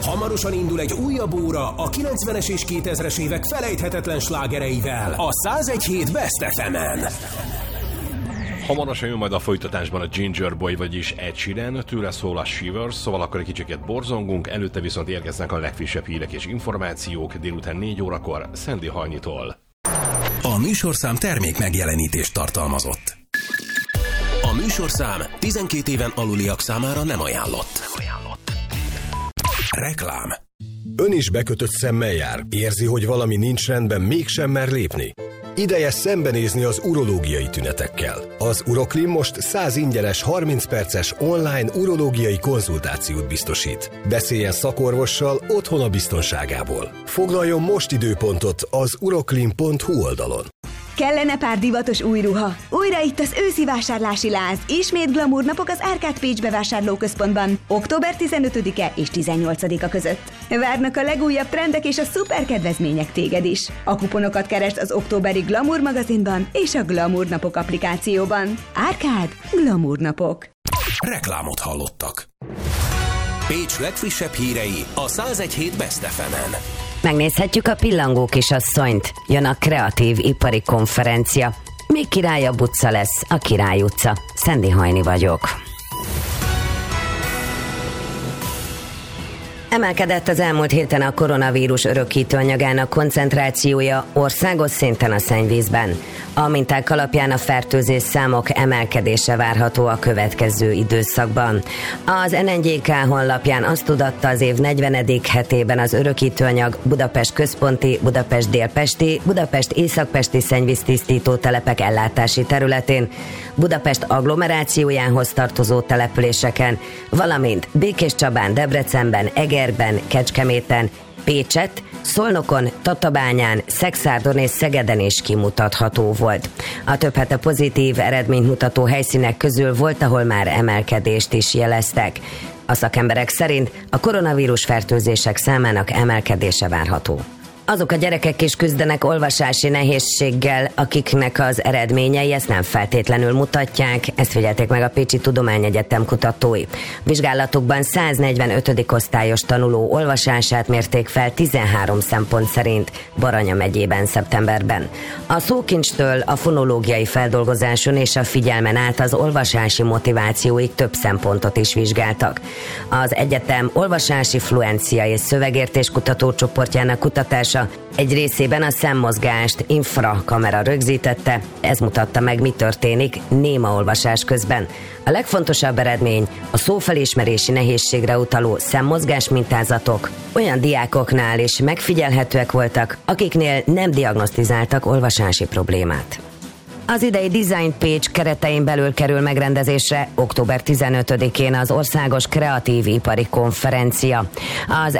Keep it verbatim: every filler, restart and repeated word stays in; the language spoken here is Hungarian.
Hamarosan indul egy újabb óra a kilencvenes és kétezres évek felejthetetlen slágereivel a száz egy hét Best ef emen. Hamarosan jön majd a folytatásban a Ginger Boy, vagyis Ed Sheeran, tőle szól a Shivers, szóval akkor egy kicsiket borzongunk, előtte viszont érkeznek a legfrissebb hírek és információk délután négy órakor Szendi Hajnitól. A műsorszám termék megjelenítést tartalmazott. A műsorszám tizenkét éven aluliak számára nem ajánlott. Nem ajánlott. Reklám. Ön is bekötött szemmel jár. Érzi, hogy valami nincs rendben, mégsem mer lépni? Ideje szembenézni az urológiai tünetekkel. Az Uroklim most száz ingyenes harminc perces online urológiai konzultációt biztosít. Beszéljen szakorvossal otthon a biztonságából. Foglaljon most időpontot az uroklim pont hu oldalon. Kellene pár divatos új ruha? Újra itt az őszi vásárlási láz. Ismét glamour napok az Árkád Pécs bevásárlóközpontban. október tizenötödike és tizennyolcadika között. Várnak a legújabb trendek és a szuper kedvezmények téged is. A kuponokat keresd az októberi Glamour magazinban és a Glamour napok applikációban. Árkád Glamour napok. Reklámot hallottak. Pécs legfrissebb hírei a száz egy hét Best ef emen. Megnézhetjük a Pillangó kisasszonyt. Jön a kreatív ipari konferencia. Még királyabb utca lesz, a Király utca. Szendi Hajni vagyok. Emelkedett az elmúlt héten a koronavírus örökítő anyagának koncentrációja országos szinten a szennyvízben. A minták alapján a fertőzés számok emelkedése várható a következő időszakban. Az en en gé ká honlapján azt tudatta az év negyvenedik hetében az örökítőanyag Budapest központi, Budapest délpesti, Budapest északpesti szennyvíztisztító telepek ellátási területén, Budapest agglomerációjához tartozó településeken, valamint Békéscsabán, Debrecenben, Egerben, Kecskeméten, Pécset, Szolnokon, Tatabányán, Szekszárdon és Szegeden is kimutatható volt. A több hete pozitív eredményt mutató helyszínek közül volt, ahol már emelkedést is jeleztek. A szakemberek szerint a koronavírus fertőzések számának emelkedése várható. Azok a gyerekek is küzdenek olvasási nehézséggel, akiknek az eredményei ezt nem feltétlenül mutatják, ezt figyelték meg a Pécsi Tudományegyetem kutatói. Vizsgálatukban száznegyvenötödik osztályos tanuló olvasását mérték fel tizenhárom szempont szerint Baranya megyében szeptemberben. A szókincstől a fonológiai feldolgozáson és a figyelmen át az olvasási motivációig több szempontot is vizsgáltak. Az egyetem olvasási fluencia és szövegértés kutatócsoportjának kutatása egy részében a szemmozgást infrakamera rögzítette, ez mutatta meg, mi történik néma olvasás közben. A legfontosabb eredmény a szófelismerési nehézségre utaló szemmozgás mintázatok olyan diákoknál is megfigyelhetőek voltak, akiknél nem diagnosztizáltak olvasási problémát. Az idei Design Pécs keretein belül kerül megrendezésre október tizenötödikén az Országos Kreatív Ipari Konferencia. Az